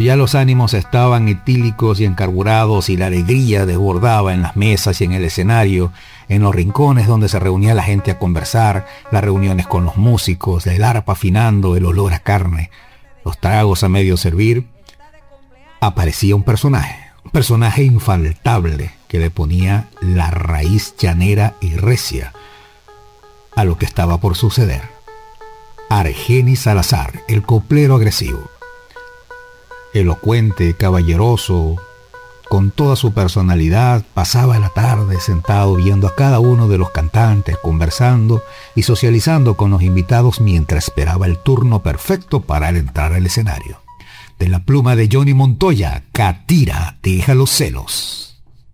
ya los ánimos estaban etílicos y encarburados y la alegría desbordaba en las mesas y en el escenario, en los rincones donde se reunía la gente a conversar, las reuniones con los músicos, el arpa afinando, el olor a carne, los tragos a medio servir, aparecía un personaje infaltable que le ponía la raíz llanera y recia a lo que estaba por suceder. Argenis Salazar, el coplero agresivo. Elocuente, caballeroso, con toda su personalidad, pasaba la tarde sentado viendo a cada uno de los cantantes, conversando y socializando con los invitados mientras esperaba el turno perfecto para entrar al escenario. De la pluma de Johnny Montoya, Catira, deja los celos.